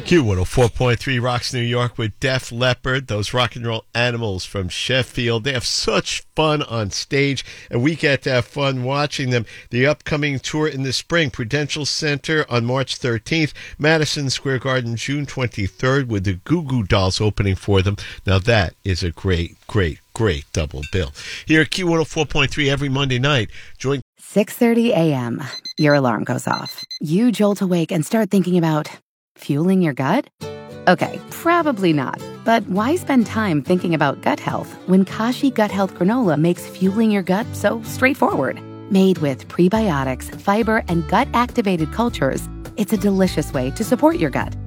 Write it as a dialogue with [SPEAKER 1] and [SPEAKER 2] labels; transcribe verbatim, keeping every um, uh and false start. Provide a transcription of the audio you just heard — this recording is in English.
[SPEAKER 1] Q one oh four point three rocks New York with Def Leppard, those rock and roll animals from Sheffield. They have such fun on stage, and we get to have fun watching them. The upcoming tour in the spring, Prudential Center on March thirteenth, Madison Square Garden June twenty-third, with the Goo Goo Dolls opening for them. Now that is a great, great, great double bill. Here at Q one oh four point three every Monday night, join
[SPEAKER 2] six thirty a.m. Your alarm goes off. You jolt awake and start thinking about fueling your gut? Okay, probably not. But why spend time thinking about gut health when Kashi Gut Health Granola makes fueling your gut so straightforward? Made with prebiotics, fiber, and gut-activated cultures, it's a delicious way to support your gut.